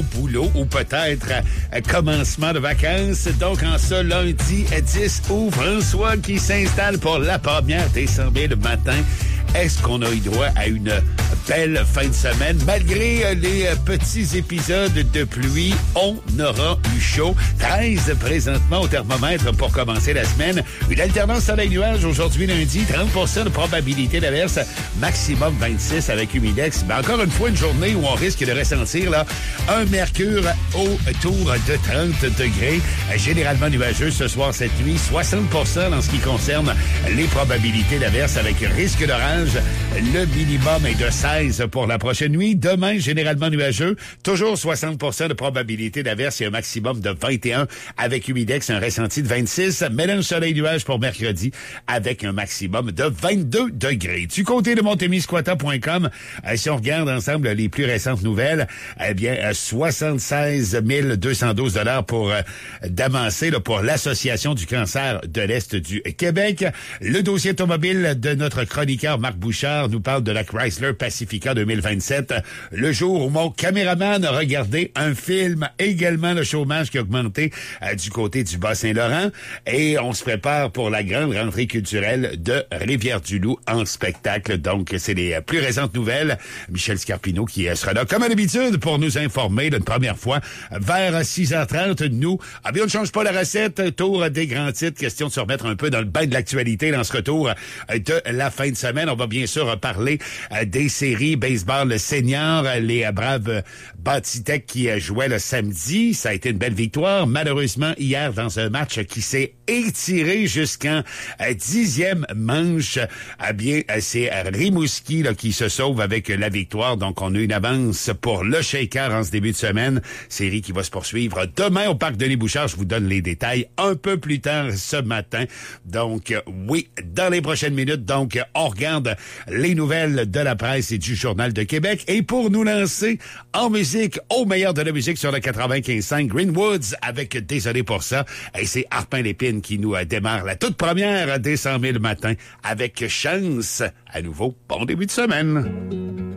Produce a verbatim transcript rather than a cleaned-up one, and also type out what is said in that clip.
boulot ou peut-être euh, commencement de vacances. Donc, en ce lundi dix août, François qui s'installe pour la première des cent mille le matin. Est-ce qu'on a eu droit à une belle fin de semaine? Malgré les petits épisodes de pluie, on aura eu chaud. treize présentement au thermomètre pour commencer la semaine. Une alternance soleil-nuage aujourd'hui lundi, trente pour cent de probabilité d'averse, maximum vingt-six avec humidex. Mais encore une fois, une journée où on risque de ressentir là un mercure autour de trente degrés. Généralement nuageux ce soir, cette nuit, soixante pour cent dans ce qui concerne les probabilités d'averse avec risque d'orage. Le minimum est de seize pour la prochaine nuit. Demain, généralement nuageux. Toujours soixante pour cent de probabilité d'averse et un maximum de vingt et un avec humidex, un ressenti de vingt-six. Mélange soleil-nuage pour mercredi avec un maximum de vingt-deux degrés. Du côté de montemisquata point com, euh, si on regarde ensemble les plus récentes nouvelles, eh bien, euh, soixante-seize mille deux cent douze dollars pour euh, d'avancer là, pour l'Association du cancer de l'Est du Québec. Le dossier automobile de notre chroniqueur Marc Bouchard nous parle de la Chrysler Pacifica deux mille vingt-sept. Le jour où mon caméraman a regardé un film, également le chômage qui a augmenté euh, du côté du Bas-Saint-Laurent. Et on se prépare pour la grande rentrée culturelle de Rivière-du-Loup en spectacle. Donc, c'est les plus récentes nouvelles. Michel Scarpino qui sera là, comme à l'habitude, pour nous informer d'une première fois vers six heures trente. Nous, ah bien, on ne change pas la recette. Tour des grands titres. Question de se remettre un peu dans le bain de l'actualité dans ce retour de la fin de semaine. On va bien sûr parler euh, des séries baseball senior, les euh, braves Batitech qui euh, jouaient le samedi. Ça a été une belle victoire. Malheureusement, hier, dans un match qui s'est étiré jusqu'en euh, dixième manche, eh bien, euh, c'est Rimouski là, qui se sauve avec la victoire. Donc, on a une avance pour le Shaker en ce début de semaine. Série qui va se poursuivre demain au Parc Denis-Bouchard. Je vous donne les détails un peu plus tard ce matin. Donc, euh, oui, dans les prochaines minutes. Donc, on regarde les nouvelles de la presse et du Journal de Québec. Et pour nous lancer en musique, au meilleur de la musique sur le quatre-vingt-quinze cinq, Greenwoods avec Désolé pour ça. Et c'est Arpin Lépine qui nous démarre la toute première des cent mille matin avec Chance. À nouveau, bon début de semaine.